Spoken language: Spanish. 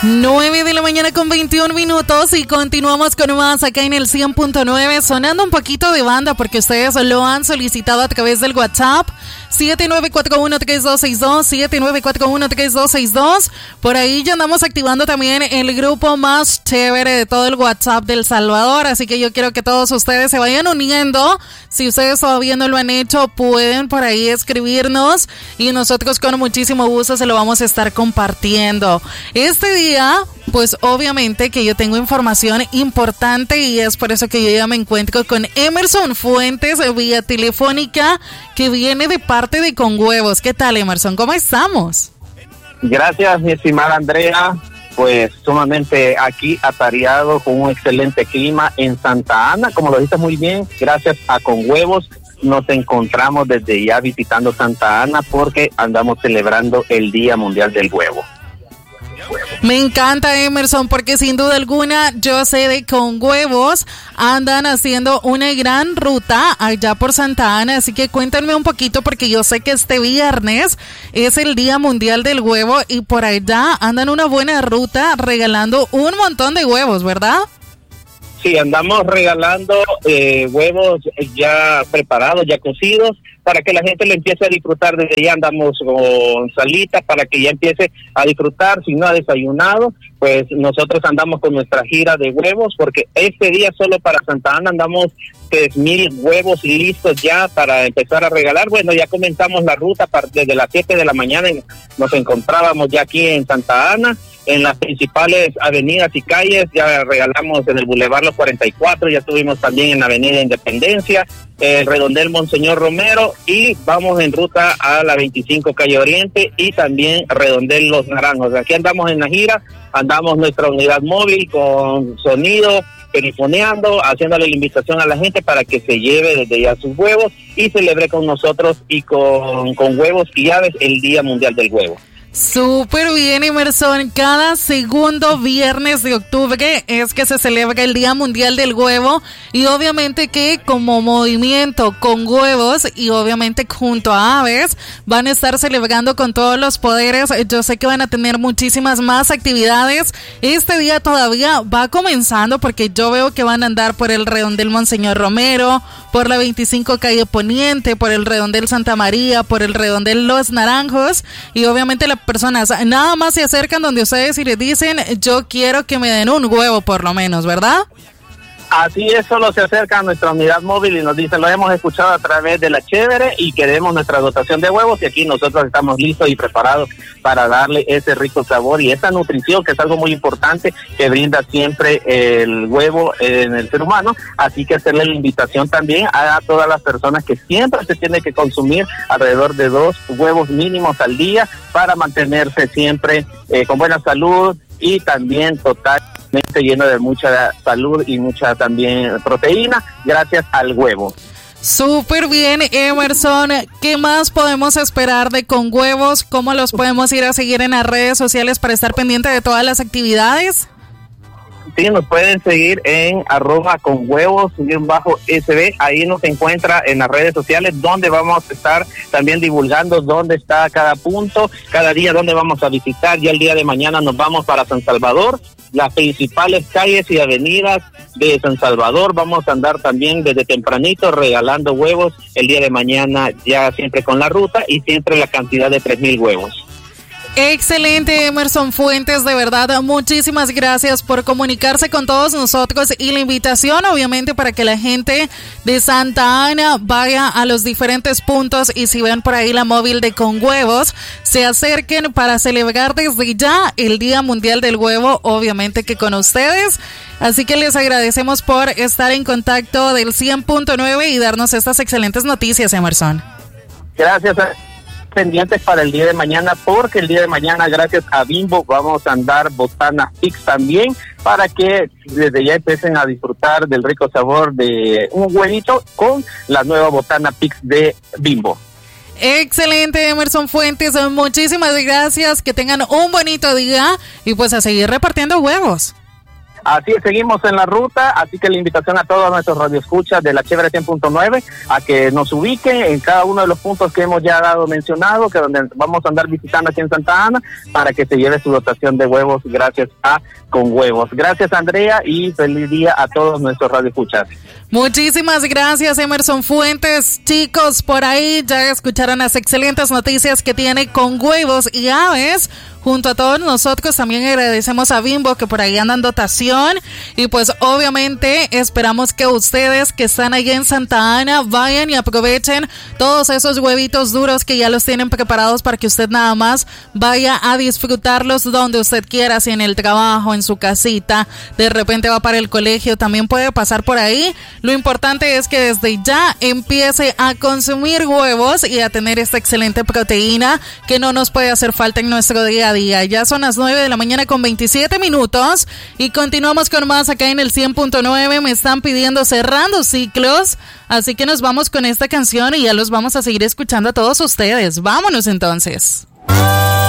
9 de la mañana con 21 minutos y continuamos con más acá en el 100.9, sonando un poquito de banda porque ustedes lo han solicitado a través del WhatsApp 7941-3262, 7941-3262. Por ahí ya andamos activando también el grupo más chévere de todo el WhatsApp del Salvador, así que yo quiero que todos ustedes se vayan uniendo. Si ustedes todavía no lo han hecho, pueden por ahí escribirnos y nosotros con muchísimo gusto se lo vamos a estar compartiendo. Este día, pues obviamente que yo tengo información importante y es por eso que yo ya me encuentro con Emerson Fuentes vía telefónica, que viene de parte de Con Huevos. ¿Qué tal, Emerson? ¿Cómo estamos? Gracias, mi estimada Andrea. Pues sumamente aquí atareado con un excelente clima en Santa Ana, como lo dijiste muy bien, gracias a Con Huevos nos encontramos desde ya visitando Santa Ana porque andamos celebrando el Día Mundial del Huevo. Me encanta, Emerson, porque sin duda alguna yo sé de Con Huevos andan haciendo una gran ruta allá por Santa Ana, así que cuéntenme un poquito porque yo sé que este viernes es el Día Mundial del Huevo y por allá andan una buena ruta regalando un montón de huevos, ¿verdad? Sí, andamos regalando huevos ya preparados, ya cocidos, para que la gente le empiece a disfrutar. Desde ya andamos con salitas para que ya empiece a disfrutar. Si no ha desayunado, pues nosotros andamos con nuestra gira de huevos, porque este día solo para Santa Ana andamos 3,000 huevos listos ya para empezar a regalar. Bueno, ya comenzamos la ruta desde las 7 de la mañana. Nos encontrábamos ya aquí en Santa Ana, en las principales avenidas y calles. Ya regalamos en el Boulevard Los 44, ya estuvimos también en la Avenida Independencia, el Redondel Monseñor Romero, y vamos en ruta a la 25 Calle Oriente y también Redondel Los Naranjos. Aquí andamos en la gira, andamos nuestra unidad móvil con sonido, perifoneando, haciéndole la invitación a la gente para que se lleve desde ya sus huevos y celebre con nosotros y con Huevos y Aves el Día Mundial del Huevo. Súper bien, Emerson. Cada segundo viernes de octubre es que se celebra el Día Mundial del Huevo y obviamente que como movimiento Con Huevos y obviamente junto a Aves van a estar celebrando con todos los poderes. Yo sé que van a tener muchísimas más actividades. Este día todavía va comenzando porque yo veo que van a andar por el Redondel Monseñor Romero, por la 25 Calle Poniente, por el Redondel Santa María, por el Redondel Los Naranjos y obviamente la personas nada más se acercan donde ustedes y les dicen yo quiero que me den un huevo por lo menos, ¿verdad? Así es, solo se acerca a nuestra unidad móvil y nos dice, lo hemos escuchado a través de la chévere y queremos nuestra dotación de huevos, y aquí nosotros estamos listos y preparados para darle ese rico sabor y esa nutrición, que es algo muy importante que brinda siempre el huevo en el ser humano. Así que hacerle la invitación también a todas las personas que siempre se tiene que consumir alrededor de 2 huevos mínimos al día para mantenerse siempre con buena salud y también totalmente lleno de mucha salud y mucha también proteína gracias al huevo. Súper bien, Emerson. ¿Qué más podemos esperar de Con Huevos? ¿Cómo los podemos ir a seguir en las redes sociales para estar pendiente de todas las actividades? Sí, nos pueden seguir en @conhuevos_SB. Ahí nos encuentra en las redes sociales, donde vamos a estar también divulgando dónde está cada punto, cada día dónde vamos a visitar. Ya el día de mañana nos vamos para San Salvador, las principales calles y avenidas de San Salvador. Vamos a andar también desde tempranito regalando huevos el día de mañana, ya siempre con la ruta y siempre la cantidad de 3,000 huevos. Excelente, Emerson Fuentes, de verdad, muchísimas gracias por comunicarse con todos nosotros y la invitación, obviamente, para que la gente de Santa Ana vaya a los diferentes puntos y si ven por ahí la móvil de Con Huevos, se acerquen para celebrar desde ya el Día Mundial del Huevo, obviamente que con ustedes. Así que les agradecemos por estar en contacto del 100.9 y darnos estas excelentes noticias, Emerson. Gracias pendientes para el día de mañana, porque el día de mañana, gracias a Bimbo, vamos a andar Botana Pix también, para que desde ya empiecen a disfrutar del rico sabor de un huevito con la nueva Botana Pix de Bimbo. Excelente, Emerson Fuentes, muchísimas gracias, que tengan un bonito día y pues a seguir repartiendo huevos. Así es, seguimos en la ruta, así que la invitación a todos nuestros radioescuchas de la Chévere 100.9 a que nos ubiquen en cada uno de los puntos que hemos ya dado mencionado, que donde vamos a andar visitando aquí en Santa Ana, para que se lleve su dotación de huevos gracias a Con Huevos. Gracias, Andrea, y feliz día a todos nuestros radioescuchas. Muchísimas gracias, Emerson Fuentes. Chicos, por ahí ya escucharon las excelentes noticias que tiene Con Huevos y Aves. Junto a todos nosotros también agradecemos a Bimbo que por ahí andan dotación, y pues obviamente esperamos que ustedes que están allá en Santa Ana vayan y aprovechen todos esos huevitos duros que ya los tienen preparados para que usted nada más vaya a disfrutarlos donde usted quiera, si en el trabajo, en su casita, de repente va para el colegio, también puede pasar por ahí. Lo importante es que desde ya empiece a consumir huevos y a tener esta excelente proteína que no nos puede hacer falta en nuestro día a día. Ya son las 9 de la mañana con 27 minutos y continuamos con más acá en el 100.9. Me están pidiendo Cerrando Ciclos, así que nos vamos con esta canción y ya los vamos a seguir escuchando a todos ustedes. Vámonos entonces.